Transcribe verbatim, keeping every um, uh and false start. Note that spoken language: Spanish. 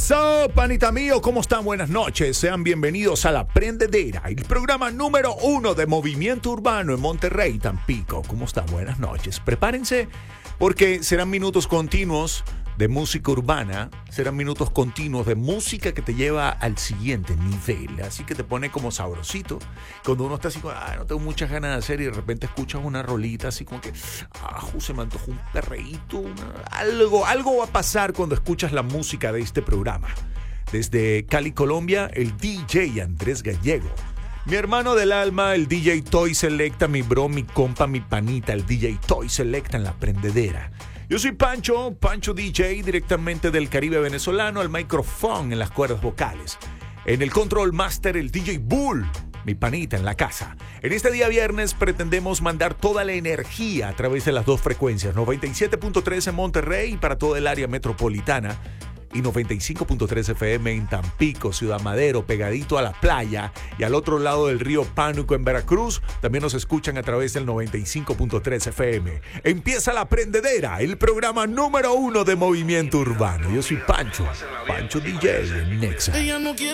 What's up, panita mío, ¿cómo están? Buenas noches, sean bienvenidos a La Prendedera, el programa número uno de movimiento urbano en Monterrey, Tampico. ¿Cómo están? Buenas noches. Prepárense porque serán minutos continuos de música urbana, serán minutos continuos de música que te lleva al siguiente nivel, así que te pone como sabrosito. Cuando uno está así, ah, no tengo muchas ganas de hacer y de repente escuchas una rolita así como que, ah, se me antojó un perreíto, una, algo, algo va a pasar cuando escuchas la música de este programa. Desde Cali, Colombia, el D J Andrés Gallego. Mi hermano del alma, el D J Toy Selecta, mi bro, mi compa, mi panita, el D J Toy Selecta en La Prendedera. Yo soy Pancho, Pancho D J, directamente del Caribe venezolano, al micrófono en las cuerdas vocales. En el control master, el D J Bull, mi panita en la casa. En este día viernes pretendemos mandar toda la energía a través de las dos frecuencias, noventa y siete punto tres en Monterrey y para todo el área metropolitana, y noventa y cinco punto tres F M en Tampico, Ciudad Madero, pegadito a la playa, y al otro lado del río Pánuco en Veracruz, también nos escuchan a través del noventa y cinco punto tres F M. Empieza La Prendedera, el programa número uno de movimiento urbano. Yo soy Pancho, Pancho D J en Nexa.